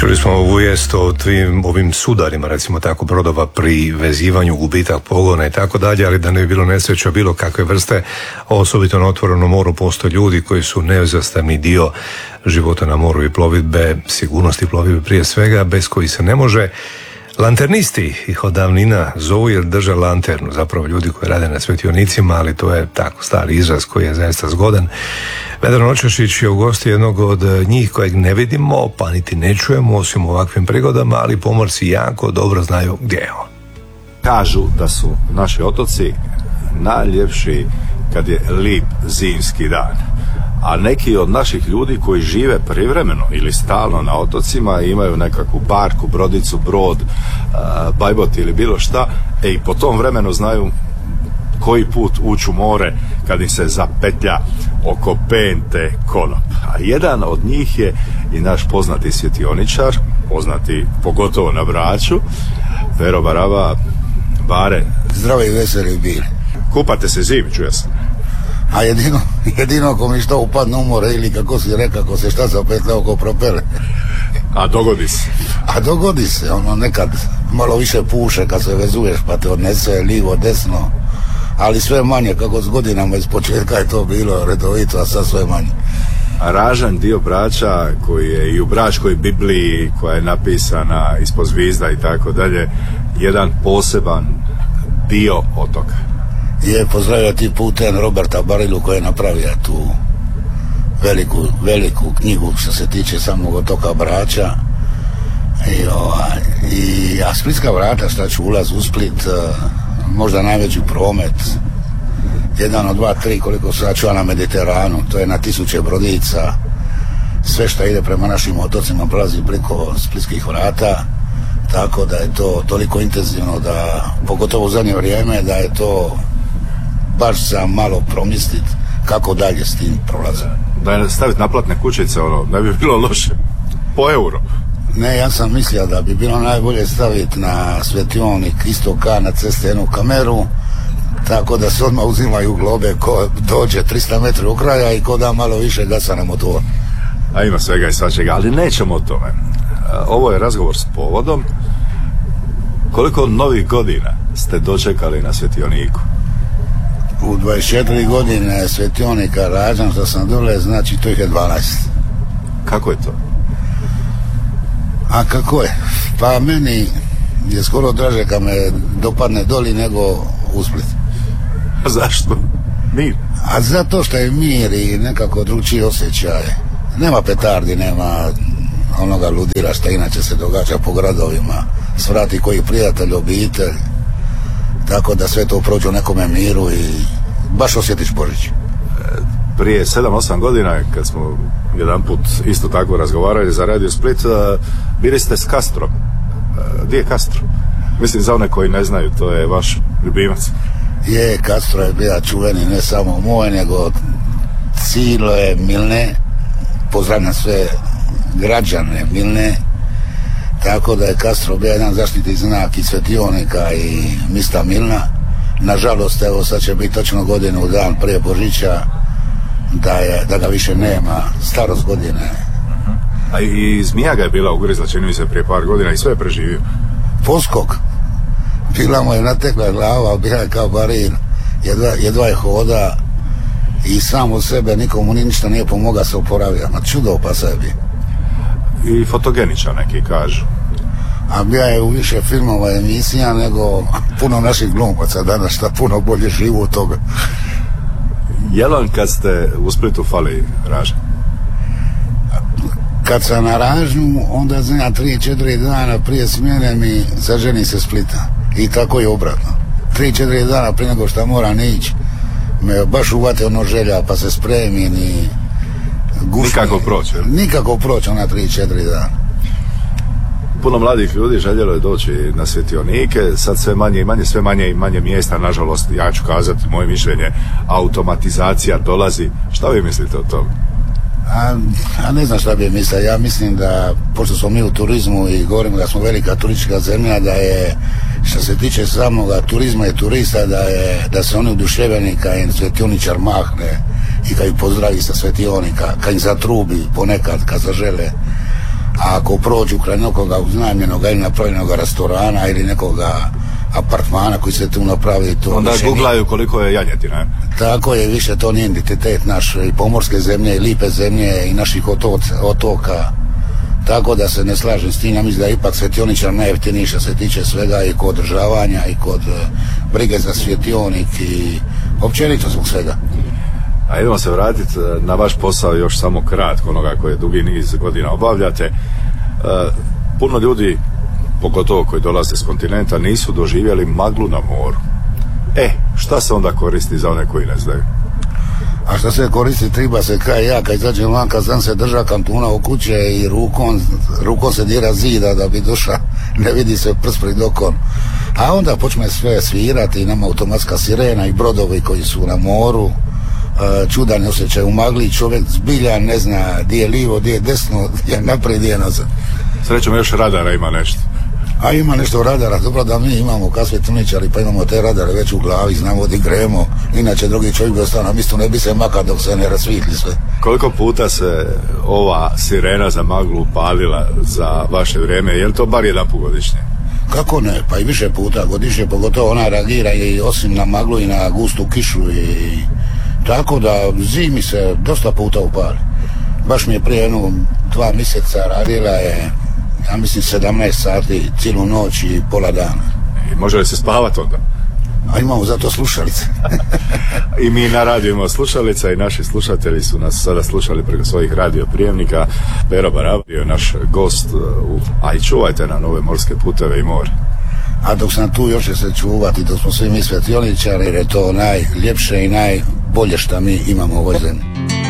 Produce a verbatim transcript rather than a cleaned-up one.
Čuli smo ovu vijest o tvim ovim sudarima, recimo tako, brodova pri vezivanju, gubitak pogona i tako dalje, ali da ne bi bilo nesreća bilo kakve vrste, osobito na otvorenom moru postoje ljudi koji su neizostavni dio života na moru i plovidbe, sigurnosti plovidbe prije svega, bez koji se ne može. Lanternisti ih od davnina zovu jer drže lanternu, zapravo ljudi koji rade na svetionicima, ali to je tako stari izraz koji je zaista zgodan. Vedran Očešić je u gosti jednog od njih kojeg ne vidimo, pa niti ne čujemo osim u ovakvim prigodama, ali pomorci jako dobro znaju gdje je on. Kažu da su naši otoci najljepši kad je lip zimski dan. A neki od naših ljudi koji žive privremeno ili stalno na otocima imaju nekakvu barku, brodicu, brod, bajbot ili bilo šta, e i po tom vremenu znaju koji put ući u more kad im se zapetlja oko pente konop. A jedan od njih je i naš poznati svjetioničar, poznati pogotovo na Braču, Pero Baraba. Bare, zdravi i veseli bili. Kupate se zimi, čuje se. A jedino, jedino ako mi što upadne u more ili kako si rekao, ako se šta zapetlja oko propele. A dogodi se? A dogodi se, ono nekad malo više puše kad se vezuješ pa te odnese lijevo, desno, ali sve manje, kako s godinama iz početka je to bilo redovito, a sad sve manje. A Ražanj, dio Brača koji je i u Bračkoj Bibliji koja je napisana ispod zvizda i tako dalje, jedan poseban dio otoka. Je, pozdravio ti putem Roberta Barilu koji je napravio tu veliku, veliku knjigu što se tiče samog otoka Brača. I, ovaj, i, a Splitska vrata, šta ću ulaz u Split, možda najveći promet, jedan od dva, tri koliko se čuva na Mediteranu, to je na tisuće brodica, sve što ide prema našim otocima prolazi preko Splitskih vrata, tako da je to toliko intenzivno da, pogotovo u zadnje vrijeme, da je to baš za malo promisliti kako dalje s tim prolazom. Da je staviti naplatne kućice, ono, ne bi bilo loše, po euro. Ne, ja sam mislio da bi bilo najbolje staviti na svetionik isto ka na ceste jednu kameru, tako da se odmah uzimaju globe ko dođe tristo metri u kraja i ko da malo više gasa na motor. A ima svega i svačega, ali nećemo o tome. Ovo je razgovor s povodom. Koliko novih godina ste dočekali na svetioniku? U dvadeset četiri godine svetionika rađam što sam dole, znači to ih je dvanaest. Kako je to? A kako je? Pa meni je skoro draže kad me dopadne doli nego u Split. A zašto? Mir? A zato što je mir i nekako drugčiji osjećaj. Nema petardi, nema onoga ludila što inače se događa po gradovima. Svrati koji prijatelj, obitelj, tako da sve to prođe u nekome miru i baš osjetiš Božić. Prije sedam osam godina kad smo jedan put isto tako razgovarali za Radio Split, bili ste s Castrom. Gdje je Castro? Mislim, za one koji ne znaju, to je vaš ljubimac. Je, Castro je bio čuveni ne samo moj, nego cijelo je Milne, pozdravljam sve građane Milne, tako da je Castro bio jedan zaštitni znak i svetionika i mista Milna. Nažalost, evo sad će biti točno godinu dan prije Božića da, je, da ga više nema, starost godine. A i zmija ga je bila ugrizla, čini mi se, prije par godina i sve je preživio. Poskok. Bila mu je natekla glava, bila je kao barin, jedva, jedva je hoda i sam od sebe nikomu ni ništa nije pomogao, se oporavio. Ma čudo pa sebi. I fotogeničan neki kažu. A bija je u više filmova i emisija nego puno naših glumaca danas, šta puno bolje živu od toga. Je li kad ste u Splitu fali Ražanj? Kad sam na Ražnju, onda znam tri četiri dana prije smjene mi zaženi se Splita. I tako je obratno. tri četiri dana prije nego što moram ići, me baš uvate ono želja, pa se spremim i gušni. Nikako proći? Nikako proći ona tri četiri dana. Puno mladih ljudi željelo je doći na svjetionike, sad sve manje i manje, sve manje i manje mjesta, nažalost, ja ću kazati moje mišljenje, automatizacija dolazi. Šta vi mislite o tome? A, a ne znam šta bi mislio, ja mislim da, pošto smo mi u turizmu i govorimo da smo velika turistička zemlja, da je, što se tiče samoga turizma i turista, da je, da se oni oduševljeni kad im svetioničar mahne i kad ih pozdravi sa svetionika, kad im zatrubi ponekad, kad zažele, a ako prođu kraj nekoga uznajmljenog ili napravljenog restorana ili nekoga apartmana koji se tu napravi, to onda googlaju nije... koliko je janjetina. Tako je, više to nije identitet naš i pomorske zemlje i lipe zemlje i naših otoca, otoka. Tako da se ne slažem s tim, ja mislim da je ipak svjetioničar najjeftiniji što se tiče svega i kod održavanja i kod brige za svjetionik i općenito zbog svega. A idemo se vratiti na vaš posao još samo kratko, onoga koje dugi niz godina obavljate. E, puno ljudi, pogotovo koji dolaze s kontinenta, nisu doživjeli maglu na moru. E, šta se onda koristi za one koji ne znaju? A šta se koristi, treba se kaj ja, kad izađem van, kad znam se drža kantuna u kuće i rukom, rukom se dira zida da bi duša, ne vidi se prst pred okom. A onda počne sve svirati, nama automatska sirena i brodovi koji su na moru, čudan osjećaj u magli, čovjek zbilja ne zna gdje je lijevo, gdje je desno, gdje je naprijed, gdje je nazad. Srećom još radara ima nešto. A ima nešto radara, dobro da mi imamo kao svjetlničari, pa imamo te radare već u glavi, znamo gdje gremo, inače drugi čovjek bi ostao na mjestu, ne bi se maka dok se ne rasvitli sve. Koliko puta se ova sirena za maglu palila za vaše vrijeme, je li to bar jedan put godišnje? Kako ne, pa i više puta godišnje, pogotovo ona reagira i osim na maglu i na gustu kišu i tako da zimi se dosta puta upali. Baš mi je prije jedno dva mjeseca radila je, ja mislim, sedamnaest sati, cijelu noć i pola dana. I može li se spavati onda? A imamo zato slušalice. I mi na radiju imamo slušalica i naši slušatelji su nas sada slušali preko svojih radioprijemnika. Pero Barav je naš gost, u, a i čuvajte na nove morske puteve i more. A dok sam tu još će se čuvati, dok smo svi mi svetioničari, jer je to najljepše i najbolje što mi imamo u ovoj zemlji.